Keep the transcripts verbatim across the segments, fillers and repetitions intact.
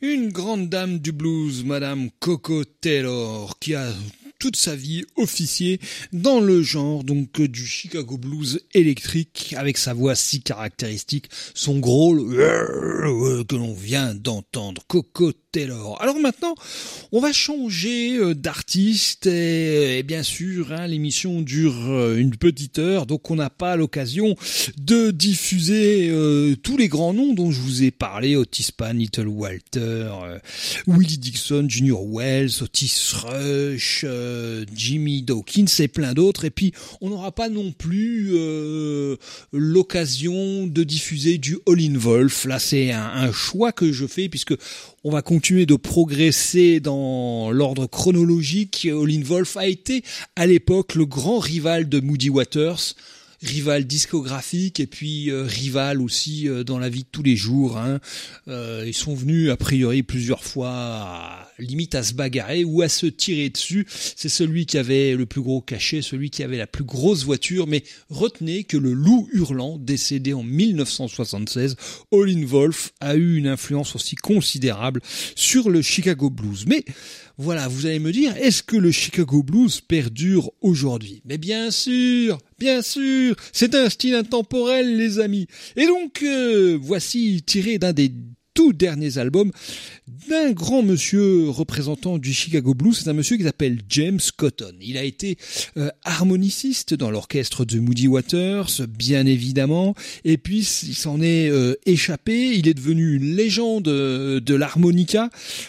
Une grande dame du blues, Madame Koko Taylor, qui a toute sa vie officié dans le genre donc du Chicago blues électrique avec sa voix si caractéristique, son growl que l'on vient d'entendre, Koko Taylor. Alors maintenant, on va changer d'artiste et, et bien sûr, hein, l'émission dure une petite heure, donc on n'a pas l'occasion de diffuser euh, tous les grands noms dont je vous ai parlé, Otis Spann, Little Walter, euh, Willie Dixon, Junior Wells, Otis Rush, euh, Jimmy Dawkins et plein d'autres. Et puis, on n'aura pas non plus euh, l'occasion de diffuser du Howlin' Wolf. Là, c'est un, un choix que je fais puisque on va continuer de progresser dans l'ordre chronologique. Howlin' Wolf a été à l'époque le grand rival de Muddy Waters, rival discographique et puis euh, rival aussi euh, dans la vie de tous les jours. Hein. Euh, ils sont venus a priori plusieurs fois, à, limite à se bagarrer ou à se tirer dessus. C'est celui qui avait le plus gros cachet, celui qui avait la plus grosse voiture. Mais retenez que le loup hurlant, décédé en mille neuf cent soixante-seize, Howlin' Wolf a eu une influence aussi considérable sur le Chicago Blues. Mais voilà, vous allez me dire, est-ce que le Chicago Blues perdure aujourd'hui ? Mais bien sûr, bien sûr, c'est un style intemporel, les amis. Et donc, euh, voici tiré d'un des tout derniers albums d'un grand monsieur représentant du Chicago Blues. C'est un monsieur qui s'appelle James Cotton. Il a été euh, harmoniciste dans l'orchestre de Muddy Waters, bien évidemment, et puis il s'en est euh, échappé. Il est devenu une légende euh, de l'harmonica.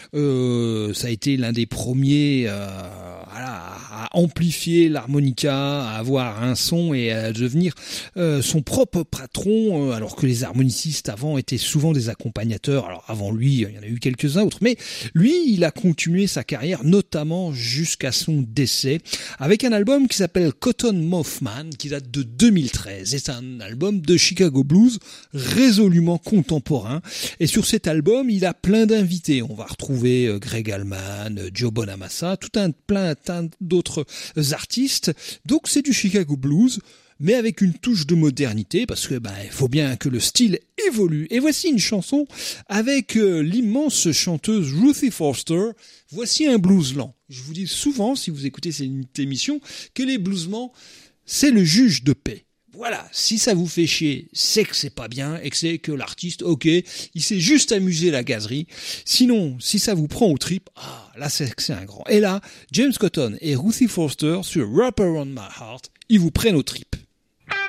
Euh, ça a été l'un des premiers euh, voilà, à amplifier l'harmonica, à avoir un son et à devenir euh, son propre patron, euh, alors que les harmonicistes avant étaient souvent des accompagnateurs. Alors avant lui, il y en a eu quelques-uns autres, mais lui, il a continué sa carrière, notamment jusqu'à son décès, avec un album qui s'appelle Cotton Mouth Man, qui date de deux mille treize. Et c'est un album de Chicago Blues résolument contemporain. Et sur cet album, il a plein d'invités. On va retrouver Greg Allman, Joe Bonamassa, tout un plein d'autres artistes. Donc c'est du Chicago Blues, mais avec une touche de modernité, parce que ben il faut bien que le style évolue. Et voici une chanson avec euh, l'immense chanteuse Ruthie Forster. Voici un blues lent. Je vous dis souvent, si vous écoutez cette émission, que les bluesmen, c'est le juge de paix. Voilà, si ça vous fait chier, c'est que c'est pas bien et que c'est que l'artiste, ok, il s'est juste amusé la gazerie. Sinon, si ça vous prend aux tripes, ah, là c'est que c'est un grand. Et là, James Cotton et Ruthie Forster sur Wrap Around My Heart, ils vous prennent aux tripes.